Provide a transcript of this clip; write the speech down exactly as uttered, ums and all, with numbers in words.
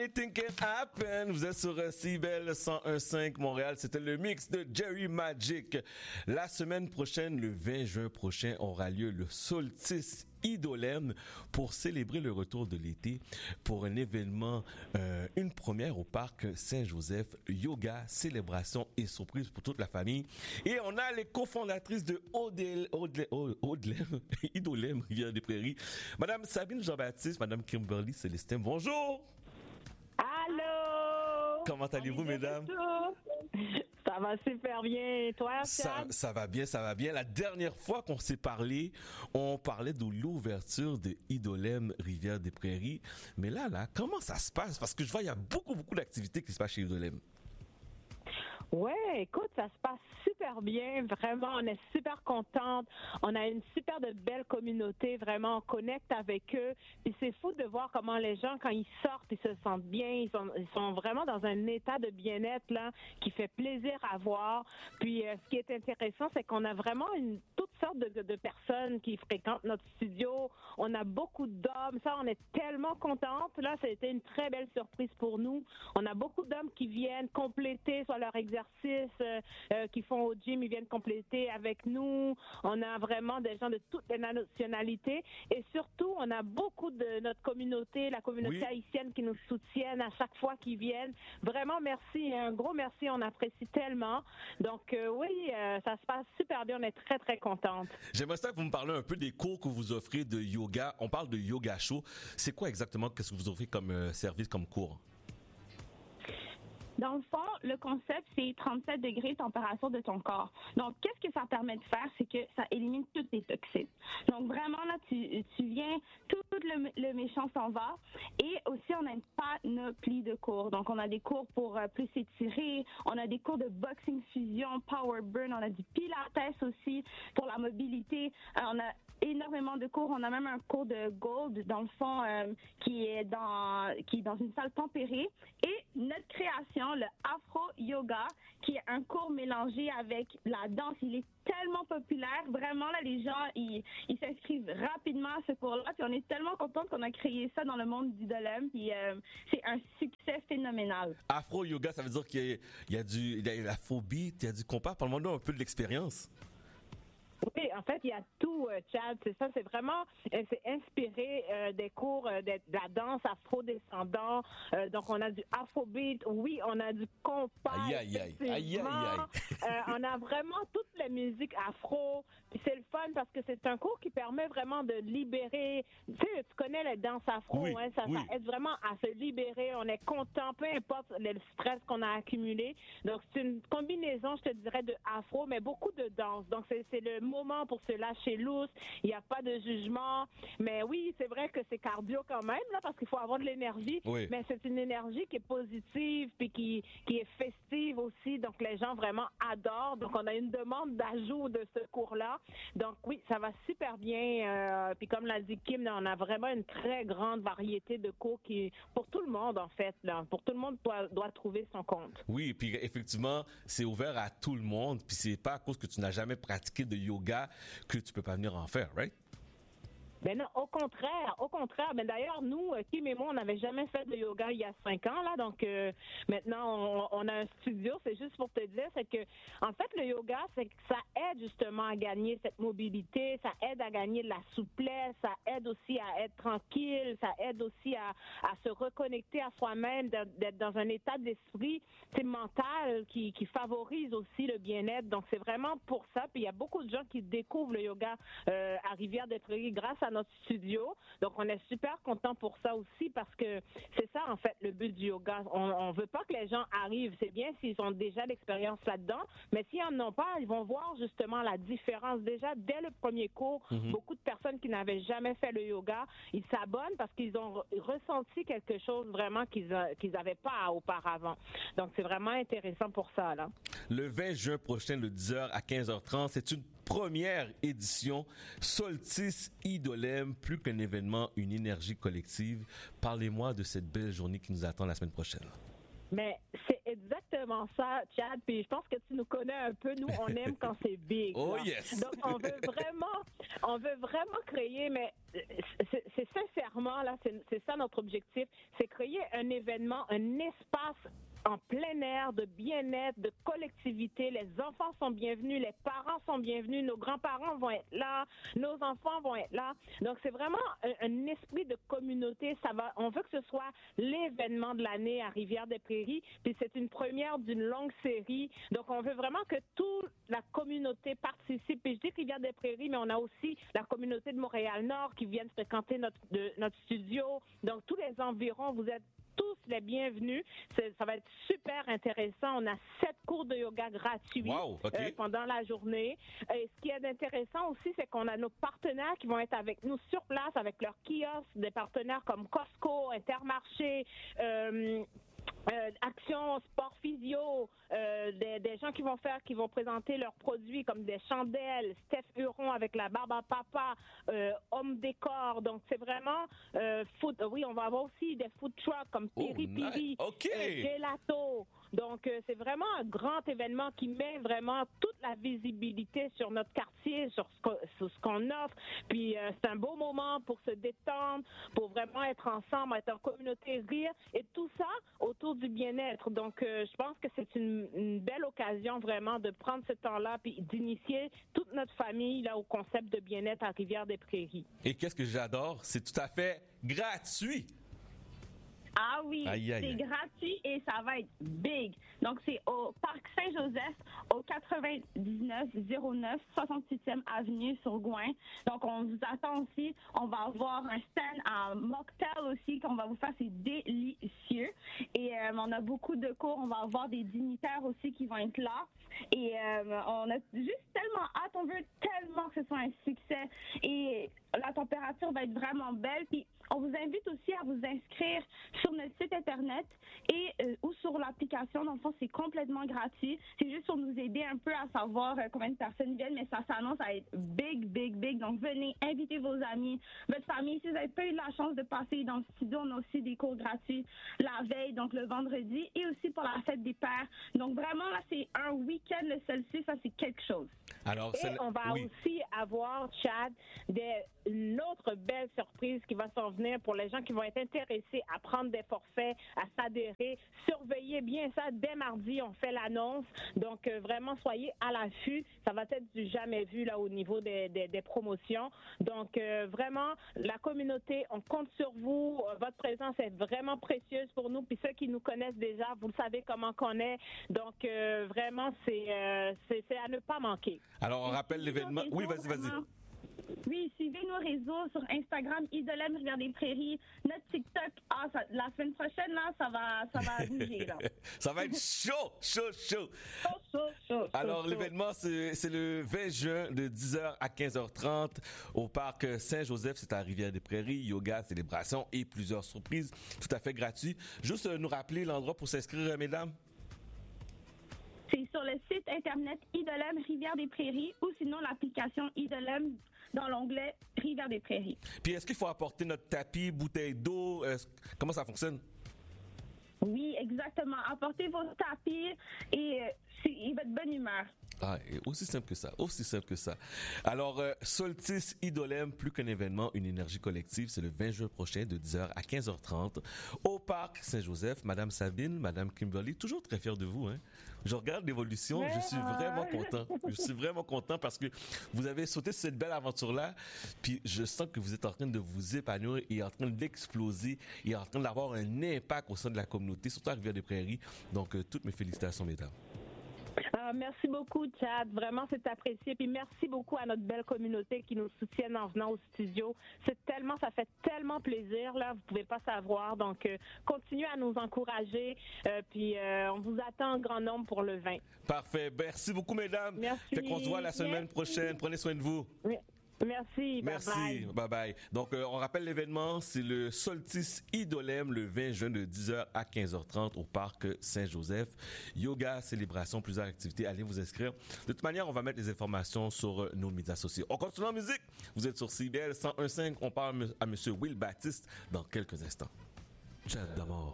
Anything can happen. Vous êtes sur C B L cent un virgule cinq Montréal. C'était le mix de Jerry Magic. La semaine prochaine, le vingt juin prochain, aura lieu le solstice Idolem pour célébrer le retour de l'été pour un événement, euh, une première au parc Saint-Joseph, yoga, célébration et surprise pour toute la famille. Et on a les cofondatrices de Odel, Odel, Odel, Idolem, Rivière-des-Prairies, Madame Sabine Jean-Baptiste, Madame Kimberly Célestin. Bonjour! Allô! Comment allez-vous, mesdames? Ça va super bien. Et toi, ça, ça va bien, ça va bien. La dernière fois qu'on s'est parlé, on parlait de l'ouverture de Idolem Rivière-des-Prairies. Mais là, là, comment ça se passe? Parce que je vois, il y a beaucoup, beaucoup d'activités qui se passent chez Idolem. Ouais, écoute, ça se passe super bien, vraiment, on est super contente, on a une super de belle communauté, vraiment, on connecte avec eux, puis c'est fou de voir comment les gens, quand ils sortent, ils se sentent bien, ils sont, ils sont vraiment dans un état de bien-être, là, qui fait plaisir à voir, puis euh, ce qui est intéressant, c'est qu'on a vraiment une toutes sortes de, de personnes qui fréquentent notre studio, on a beaucoup d'hommes, ça, on est tellement contente, là, ça a été une très belle surprise pour nous, on a beaucoup d'hommes qui viennent compléter soit leur exercice, Euh, euh, qui font au gym, ils viennent compléter avec nous. On a vraiment des gens de toutes les nationalités et surtout, on a beaucoup de notre communauté, la communauté oui. haïtienne qui nous soutiennent à chaque fois qu'ils viennent. Vraiment, merci, un gros merci, on apprécie tellement. Donc euh, oui, euh, ça se passe super bien, on est très, très contente. J'aimerais ça que vous me parlez un peu des cours que vous offrez de yoga. On parle de yoga show. C'est quoi exactement qu'est-ce que vous offrez comme euh, service, comme cours? Dans le fond, le concept, c'est trente-sept degrés température de ton corps. Donc, qu'est-ce que ça permet de faire? C'est que ça élimine toutes les toxines. Donc, vraiment, là, tu, tu viens, tout le, le méchant s'en va. Et aussi, on a une panoplie de cours. Donc, on a des cours pour euh, plus étirer. On a des cours de boxing fusion, power burn. On a du pilates aussi pour la mobilité. Euh, on a énormément de cours. On a même un cours de gold, dans le fond, euh, qui est dans, qui est dans une salle tempérée. Et notre création, le Afro Yoga, qui est un cours mélangé avec la danse. Il est tellement populaire. Vraiment, là, les gens, ils, ils s'inscrivent rapidement à ce cours-là. Puis on est tellement contente qu'on a créé ça dans le monde d'Idolem. Puis euh, c'est un succès phénoménal. Afro Yoga, ça veut dire qu'il y a, il y a du, il y a la phobie, il y a du compas. Parle-moi un peu de l'expérience. Oui, en fait, il y a tout, euh, Chad. C'est ça, c'est vraiment, euh, c'est inspiré euh, des cours euh, de, de la danse afro-descendant. Euh, donc, on a du afrobeat, oui, on a du compas. Aïe, aïe, aïe, aïe, aïe, aïe. euh, on a vraiment toute la musique afro. Puis c'est le fun parce que c'est un cours qui permet vraiment de libérer. Tu sais, tu connais la danse afro, oui, hein, ça, oui. ça aide vraiment à se libérer. On est content, peu importe le stress qu'on a accumulé. Donc, c'est une combinaison, je te dirais, de afro, mais beaucoup de danse. Donc, c'est, c'est le moment pour se lâcher lousse, il n'y a pas de jugement, mais oui, c'est vrai que c'est cardio quand même, là, parce qu'il faut avoir de l'énergie, oui. mais c'est une énergie qui est positive, puis qui, qui est festive aussi, donc les gens vraiment adorent, donc on a une demande d'ajout de ce cours-là, donc oui, ça va super bien, euh, puis comme l'a dit Kim, là, on a vraiment une très grande variété de cours qui, pour tout le monde en fait, là, pour tout le monde doit, doit trouver son compte. Oui, puis effectivement, c'est ouvert à tout le monde, puis c'est pas à cause que tu n'as jamais pratiqué de yoga que tu peux pas venir en faire, right? Ben non, au contraire, au contraire. Ben d'ailleurs, nous, Kim et moi, on n'avait jamais fait de yoga il y a cinq ans, là. Donc euh, maintenant, on, on a un studio. C'est juste pour te dire, c'est que, en fait, le yoga, c'est que ça aide justement à gagner cette mobilité, ça aide à gagner de la souplesse, ça aide aussi à être tranquille, ça aide aussi à, à se reconnecter à soi-même, d'être dans un état d'esprit, c'est mental qui, qui favorise aussi le bien-être. Donc c'est vraiment pour ça. Puis il y a beaucoup de gens qui découvrent le yoga euh, à Rivière-des-Prairies grâce à notre studio. Donc, on est super content pour ça aussi parce que c'est ça, en fait, le but du yoga. On, on veut pas que les gens arrivent. C'est bien s'ils ont déjà l'expérience là-dedans, mais s'ils en ont pas, ils vont voir justement la différence. Déjà, dès le premier cours, mm-hmm. beaucoup de personnes qui n'avaient jamais fait le yoga, ils s'abonnent parce qu'ils ont ressenti quelque chose vraiment qu'ils a, qu'ils avaient pas auparavant. Donc, c'est vraiment intéressant pour ça, là. Le vingt juin prochain, de dix heures à quinze heures trente, c'est une première édition Solstice Idolem, plus qu'un événement, une énergie collective. Parlez-moi de cette belle journée qui nous attend la semaine prochaine. Mais c'est exactement ça, Chad. Puis je pense que tu nous connais un peu. Nous, on aime quand c'est big. Oh là. yes! Donc, on veut vraiment, on veut vraiment créer, mais c'est, c'est sincèrement, là, c'est, c'est ça notre objectif, c'est créer un événement, un espace en plein air, de bien-être, de collectivité. Les enfants sont bienvenus, les parents sont bienvenus, nos grands-parents vont être là, nos enfants vont être là. Donc, c'est vraiment un, un esprit de communauté. Ça va, on veut que ce soit l'événement de l'année à Rivière-des-Prairies. Puis, c'est une première d'une longue série. Donc, on veut vraiment que toute la communauté participe. Puis, je dis Rivière-des-Prairies, mais on a aussi la communauté de Montréal-Nord qui viennent fréquenter notre, de, notre studio. Donc, tous les environs, vous êtes tous les bienvenus. C'est, ça va être super intéressant. On a sept cours de yoga gratuits wow, okay. euh, pendant la journée. Et ce qui est intéressant aussi, c'est qu'on a nos partenaires qui vont être avec nous sur place, avec leurs kiosques, des partenaires comme Costco, Intermarché, euh, Euh, Action Sport Physio, euh, des, des gens qui vont faire, qui vont présenter leurs produits comme des chandelles, Steph Huron avec la barbe à papa, euh, Homme Décor. Donc c'est vraiment euh, food. Oui, on va avoir aussi des food trucks comme Piri oh, Piri, nice. okay. euh, Gelato. Donc euh, c'est vraiment un grand événement qui met vraiment toute la visibilité sur notre quartier, sur ce qu'on, sur ce qu'on offre. Puis euh, c'est un beau moment pour se détendre, pour vraiment être ensemble, être en communauté, rire et tout ça autour du bien-être. Donc, euh, je pense que c'est une, une belle occasion vraiment de prendre ce temps-là puis d'initier toute notre famille là au concept de bien-être à Rivière-des-Prairies. Et qu'est-ce que j'adore, c'est tout à fait gratuit. Ah oui, aïe, aïe, c'est aïe. gratuit et ça va être big. Donc, c'est au Parc Saint-Joseph, au quatre-vingt-dix-neuf zéro neuf soixante-huitième Avenue sur Gouin. Donc, on vous attend aussi. On va avoir un stand en mocktail aussi qu'on va vous faire. C'est délicieux. Et euh, on a beaucoup de cours. On va avoir des dignitaires aussi qui vont être là. Et euh, on a juste tellement hâte. On veut tellement que ce soit un succès. Et la température va être vraiment belle. Puis, on vous invite aussi à vous inscrire sur notre site Internet et euh, ou sur l'application. Dans le fond, c'est complètement gratuit. C'est juste pour nous aider un peu à savoir euh, combien de personnes viennent, mais ça s'annonce à être big, big, big. Donc, venez, invitez vos amis, votre famille. Si vous n'avez pas eu la chance de passer dans le studio, on a aussi des cours gratuits la veille, donc le vendredi, et aussi pour la fête des pères. Donc, vraiment, là, c'est un week-end, le Celsius, ça, c'est quelque chose. Alors, et c'est... on va oui. aussi avoir, Chad, des, une autre belle surprise qui va s'en venir pour les gens qui vont être intéressés à prendre des forfaits, à s'adhérer. Surveillez bien ça. Dès mardi, on fait l'annonce. Donc, euh, vraiment, soyez à l'affût. Ça va être du jamais vu là au niveau des, des, des promotions. Donc, euh, vraiment, la communauté, on compte sur vous. Votre présence est vraiment précieuse pour nous. Puis ceux qui nous connaissent déjà, vous le savez comment qu'on est. Donc, euh, vraiment, c'est, euh, c'est, c'est à ne pas manquer. Alors, on rappelle l'événement. Oui, vas-y, vas-y. Oui, suivez nos réseaux sur Instagram, Idolem Rivière-des-Prairies, notre TikTok. Ah, ça, la semaine prochaine, là, ça va, ça va bouger, là. Ça va être chaud, chaud, chaud. Chaud, chaud, chaud. Alors, chaud, l'événement, c'est, c'est le vingt juin de dix heures à quinze heures trente au parc Saint-Joseph. C'est à Rivière-des-Prairies. Yoga, célébration et plusieurs surprises tout à fait gratuits. Juste euh, nous rappeler l'endroit pour s'inscrire, euh, mesdames. C'est sur le site Internet Idolem Rivière-des-Prairies ou sinon l'application Idolem dans l'onglet Rivière-des-Prairies. Puis, est-ce qu'il faut apporter notre tapis, bouteille d'eau? Euh, comment ça fonctionne? Oui, exactement. Apportez vos tapis et euh, c'est, il va être de bonne humeur. Ah, aussi simple que ça, aussi simple que ça. Alors, euh, Solstice Idolem, plus qu'un événement, une énergie collective, c'est le vingt juin prochain de dix heures à quinze heures trente au Parc Saint-Joseph. Madame Sabine, Madame Kimberly, toujours très fière de vous, hein. Je regarde l'évolution, ouais, je suis vraiment content. Je suis vraiment content parce que vous avez sauté cette belle aventure-là, puis je sens que vous êtes en train de vous épanouir et en train d'exploser et en train d'avoir un impact au sein de la communauté, surtout à Rivière-des-Prairies. Donc, euh, toutes mes félicitations, mesdames. Euh, merci beaucoup, Chad. Vraiment, c'est apprécié. Puis merci beaucoup à notre belle communauté qui nous soutienne en venant au studio. C'est tellement, ça fait tellement plaisir, là. Vous pouvez pas savoir. Donc, euh, continuez à nous encourager. Euh, puis, euh, on vous attend en grand nombre pour le vingt. Parfait. Merci beaucoup, mesdames. Merci. Fait qu'on se voit la semaine merci. prochaine. Prenez soin de vous. Oui. Merci. Merci. Bye-bye. Bye-bye. Donc, euh, on rappelle l'événement, c'est le Solstice Idolem le vingt juin de dix heures à quinze heures trente au Parc Saint-Joseph. Yoga, célébration, plusieurs activités. Allez vous inscrire. De toute manière, on va mettre les informations sur euh, nos médias sociaux. On continue en musique. Vous êtes sur C I B L cent un virgule cinq. On parle à M. Will Baptiste dans quelques instants. Chad d'amour.